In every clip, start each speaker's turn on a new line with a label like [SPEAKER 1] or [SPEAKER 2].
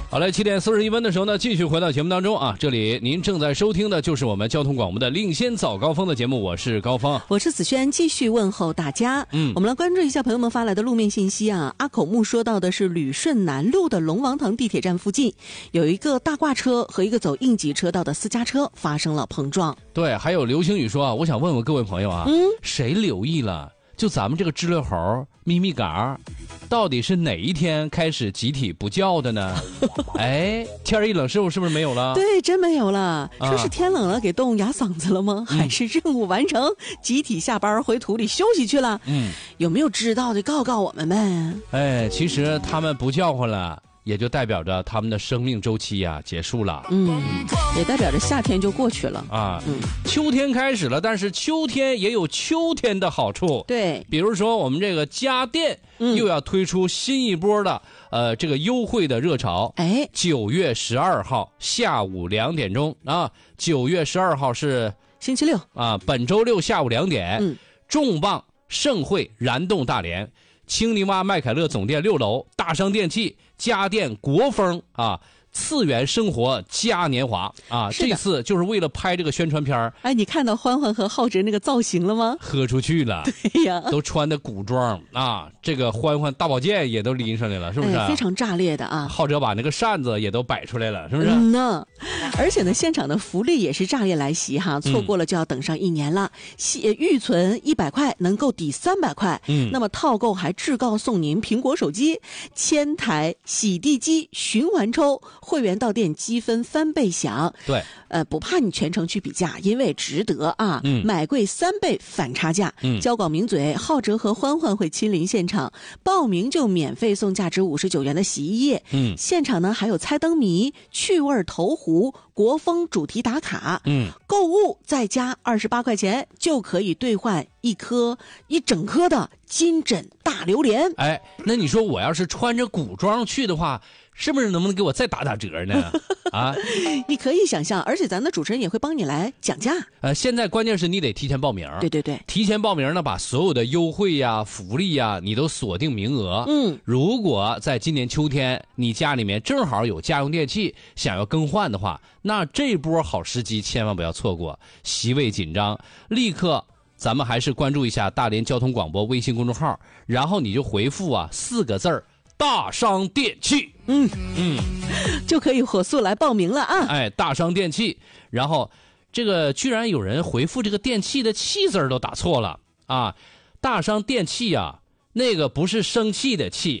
[SPEAKER 1] 好嘞，7点41分的时候呢，继续回到节目当中啊。这里您正在收听的就是我们交通广播的领先早高峰的节目，我是高峰，
[SPEAKER 2] 我是子轩，继续问候大家。我们来关注一下朋友们发来的路面信息啊。阿口木说到的是旅顺南路的龙王塘地铁站附近，有一个大挂车和一个走应急车道的私家车发生了碰撞。
[SPEAKER 1] 对，还有流星雨说啊，我想问问各位朋友啊，谁留意了？就咱们这个知了猴咪咪嘎到底是哪一天开始集体不叫的呢？哎，天一冷，是不是没有了？
[SPEAKER 2] 对，真没有了。说是天冷了给冻哑嗓子了吗？还是任务完成，集体下班回土里休息去了？有没有知道的告告我们呗？
[SPEAKER 1] 哎，其实他们不叫唤了，也就代表着他们的生命周期呀结束了。
[SPEAKER 2] 也代表着夏天就过去了啊。
[SPEAKER 1] 秋天开始了，但是秋天也有秋天的好处。
[SPEAKER 2] 对，
[SPEAKER 1] 比如说我们这个家电又要推出新一波的这个优惠的热潮。哎，9月12号下午2点钟啊，9月12号是
[SPEAKER 2] 星期六
[SPEAKER 1] 啊，本周六下午2点，重磅盛会燃动大连，青泥洼麦凯乐总店6楼，大商电器家电国风啊。次元生活嘉年华啊，这次就是为了拍这个宣传片。
[SPEAKER 2] 哎，你看到欢欢和浩哲那个造型了吗？
[SPEAKER 1] 喝出去了，
[SPEAKER 2] 对呀，
[SPEAKER 1] 都穿的古装啊，这个欢欢大宝剑也都拎上来了，是不是？
[SPEAKER 2] 非常炸裂的啊！
[SPEAKER 1] 浩哲把那个扇子也都摆出来了，是不是？
[SPEAKER 2] 而且呢，现场的福利也是炸裂来袭哈，错过了就要等上1年了。预存100块能够抵300块，那么套购还至高送您苹果手机、1000台洗地机循环抽。会员到店积分翻倍享，
[SPEAKER 1] 对，
[SPEAKER 2] 不怕你全程去比价，因为值得啊！买贵3倍返差价，交广名嘴，浩哲和欢欢会亲临现场，报名就免费送价值59元的洗衣液。现场呢还有猜灯谜、趣味投壶、国风主题打卡。购物再加28块钱就可以兑换一整颗的金枕大榴莲。
[SPEAKER 1] 哎，那你说我要是穿着古装去的话，是不是能不能给我再打折呢？啊，
[SPEAKER 2] 你可以想象，而且咱的主持人也会帮你来讲价。
[SPEAKER 1] 现在关键是你得提前报名。
[SPEAKER 2] 对对对，
[SPEAKER 1] 提前报名呢，把所有的优惠呀、福利呀，你都锁定名额。如果在今年秋天你家里面正好有家用电器想要更换的话，那这波好时机千万不要错过，席位紧张，立刻咱们还是关注一下大连交通广播微信公众号，然后你就回复4个字儿。大商电器，
[SPEAKER 2] 就可以火速来报名了啊！
[SPEAKER 1] 哎，大商电器，然后这个居然有人回复这个电器的气字都打错了啊！大商电器啊，那个不是生气的气，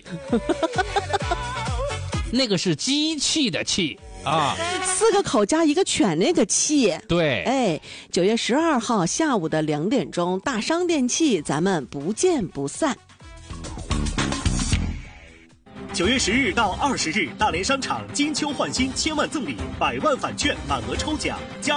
[SPEAKER 1] 那个是机器的器啊
[SPEAKER 2] ，4个口加1个犬那个气。
[SPEAKER 1] 对，
[SPEAKER 2] 哎，9月12号下午的2点钟，大商电器，咱们不见不散。
[SPEAKER 3] 9月10日到20日，大连商场金秋换新，千万赠礼，100万返券，满额抽奖。